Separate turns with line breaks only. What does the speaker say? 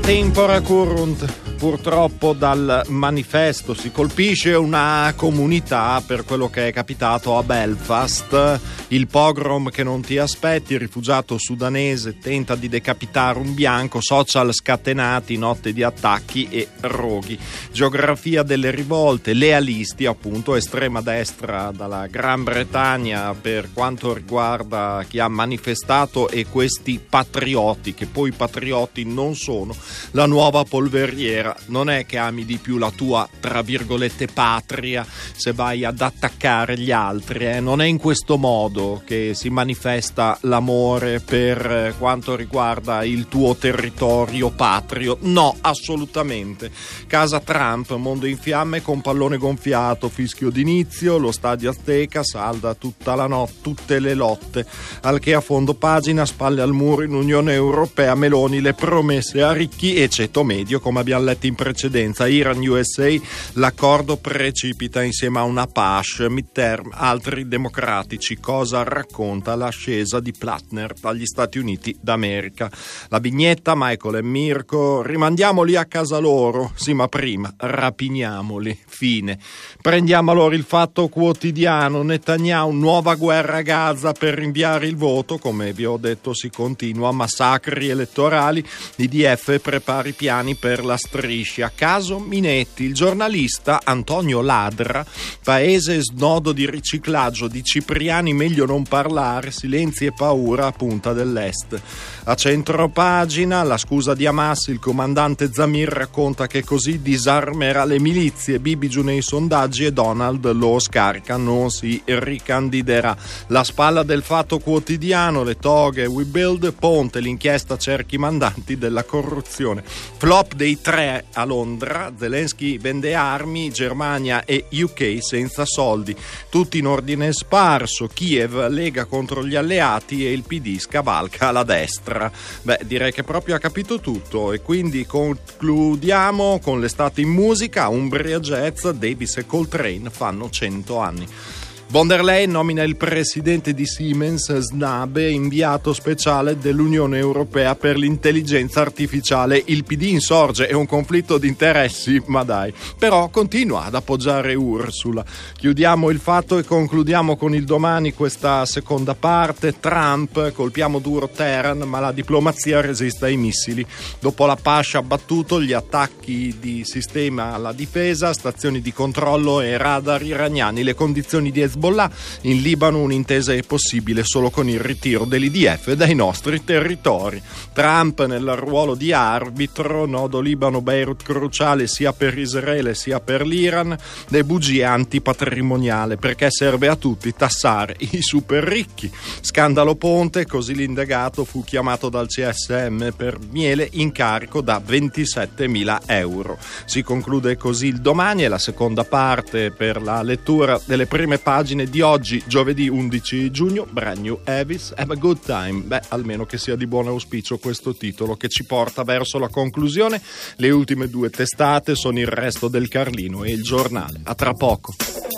Tempora currunt. Purtroppo dal manifesto si colpisce una comunità per quello che è capitato a Belfast, il pogrom che non ti aspetti, il rifugiato sudanese tenta di decapitare un bianco, social scatenati, notte di attacchi e roghi. Geografia delle rivolte, lealisti appunto, estrema destra dalla Gran Bretagna per quanto riguarda chi ha manifestato e questi patrioti, che poi patrioti non sono, la nuova polveriera. Non è che ami di più la tua, tra virgolette, patria se vai ad attaccare gli altri, Non è in questo modo che si manifesta l'amore per quanto riguarda il tuo territorio patrio. No, assolutamente. Casa Trump, mondo in fiamme con pallone gonfiato, fischio d'inizio, lo stadio Azteca salda tutta la notte, tutte le lotte. Al che a fondo pagina, spalle al muro in Unione Europea, Meloni le promesse a ricchi e ceto medio, come abbiamo letto in precedenza. Iran-USA, l'accordo precipita insieme a una PASH, midterm, altri democratici. Cosa racconta l'ascesa di Plattner dagli Stati Uniti d'America? La vignetta, Michael e Mirko, rimandiamoli a casa loro, sì, ma prima rapiniamoli, fine. Prendiamo allora il Fatto Quotidiano, Netanyahu, nuova guerra a Gaza per rinviare il voto, come vi ho detto si continua, massacri elettorali, IDF prepara i piani per la striscia. Caso Minetti, il giornalista Antonio Ladra, paese snodo di riciclaggio di cipriani, meglio non parlare, silenzi e paura a Punta dell'Est. A centropagina, la scusa di Hamas, il comandante Zamir racconta che così disarmerà le milizie, Bibi giù nei sondaggi e Donald lo scarica, non si ricandiderà. La spalla del Fatto Quotidiano, le toghe, We Build, Ponte, l'inchiesta cerchi mandanti della corruzione. Flop dei 3 a Londra, Zelensky vende armi, Germania e UK senza soldi, tutti in ordine sparso, Kiev lega contro gli alleati e il PD scavalca la destra. Beh, direi che proprio ha capito tutto e quindi concludiamo con l'estate in musica. Umbria Jazz, Davis e Coltrane fanno 100 anni. Von der Leyen nomina il presidente di Siemens, Snabe, inviato speciale dell'Unione Europea per l'intelligenza artificiale. Il PD insorge, è un conflitto di interessi, ma dai. Però continua ad appoggiare Ursula. Chiudiamo il Fatto e concludiamo con il Domani questa seconda parte. Trump, colpiamo duro Teheran, ma la diplomazia resiste ai missili. Dopo la Pasha abbattuto, gli attacchi di sistema alla difesa, stazioni di controllo e radar iraniani, le condizioni di Hezbollah. In Libano un'intesa è possibile solo con il ritiro dell'IDF dai nostri territori. Trump nel ruolo di arbitro, nodo Libano-Beirut cruciale sia per Israele sia per l'Iran, le bugie antipatrimoniale perché serve a tutti tassare i super ricchi. Scandalo Ponte, così l'indagato fu chiamato dal CSM per miele in carico da 27.000 euro. Si conclude così il Domani e la seconda parte per la lettura delle prime pagine di oggi, giovedì 11 giugno, Brand New Avis, Have a Good Time. Beh, almeno che sia di buon auspicio questo titolo che ci porta verso la conclusione. Le ultime 2 testate sono Il Resto del Carlino e Il Giornale. A tra poco.